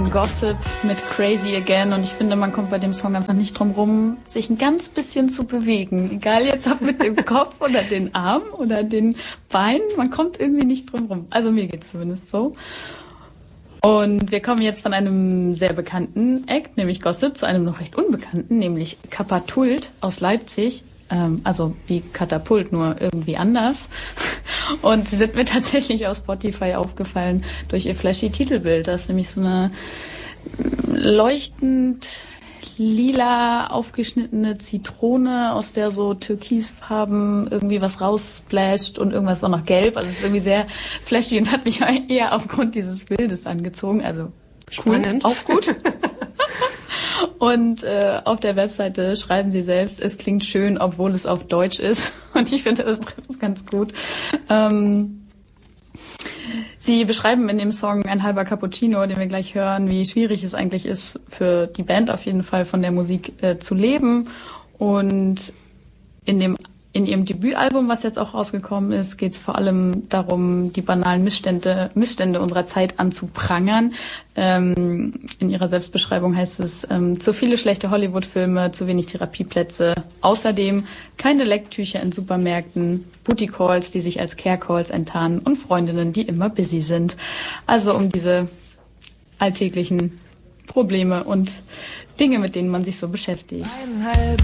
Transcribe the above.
Gossip mit Crazy Again und ich finde, man kommt bei dem Song einfach nicht drum rum, sich ein ganz bisschen zu bewegen. Egal jetzt ob mit dem Kopf oder den Armen oder den Beinen, man kommt irgendwie nicht drum rum. Also mir geht's zumindest so. Und wir kommen jetzt von einem sehr bekannten Act, nämlich Gossip, zu einem noch recht unbekannten, nämlich Katapult aus Leipzig. Also wie Katapult, nur irgendwie anders. Und sie sind mir tatsächlich auf Spotify aufgefallen durch ihr flashy Titelbild. Das ist nämlich so eine leuchtend lila aufgeschnittene Zitrone, aus der so türkisfarben irgendwie was raussplasht und irgendwas auch noch gelb. Also es ist irgendwie sehr flashy und hat mich eher aufgrund dieses Bildes angezogen. Also cool, spannend. Auch gut. Und auf der Webseite schreiben sie selbst, es klingt schön, obwohl es auf Deutsch ist. Und ich finde, das trifft es ganz gut. Sie beschreiben in dem Song Ein halber Cappuccino, den wir gleich hören, wie schwierig es eigentlich ist, für die Band auf jeden Fall von der Musik zu leben. Und in ihrem Debütalbum, was jetzt auch rausgekommen ist, geht es vor allem darum, die banalen Missstände unserer Zeit anzuprangern. In ihrer Selbstbeschreibung heißt es, zu viele schlechte Hollywood-Filme, zu wenig Therapieplätze, außerdem keine Lecktücher in Supermärkten, Booty-Calls, die sich als Care-Calls enttarnen und Freundinnen, die immer busy sind. Also um diese alltäglichen Probleme und Dinge, mit denen man sich so beschäftigt. Einen halben